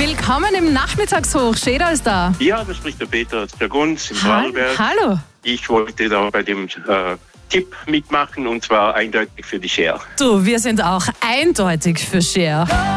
Willkommen im Nachmittagshoch. Schön, ist da. Ja, da spricht der Peter aus Bergunz im Vorarlberg. Hallo. Ich wollte da bei dem Tipp mitmachen und zwar eindeutig für die Cher. Du, wir sind auch eindeutig für Cher.